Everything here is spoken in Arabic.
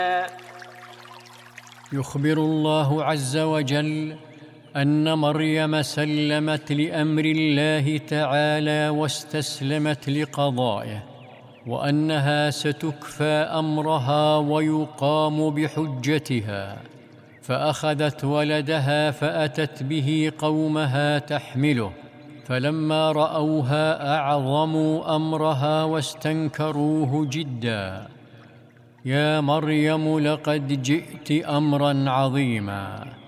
يخبر الله عز وجل أن مريم سلمت لأمر الله تعالى واستسلمت لقضائه، وأنها ستكفى أمرها ويقام بحجتها، فأخذت ولدها فأتت به قومها تحمله، فلما رأوها أعظموا أمرها واستنكروه جداً. يا مريم لقد جئت أمراً عظيماً.